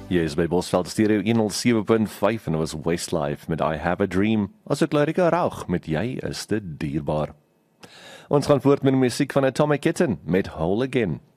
Jy is by Bosveld Stereo 107.5 en dit was Westlife met I Have a Dream. As ek Larika Rauch met Jy is te dierbaar. Ons gaan voort met die musiek van Atomic Kitten met Whole Again.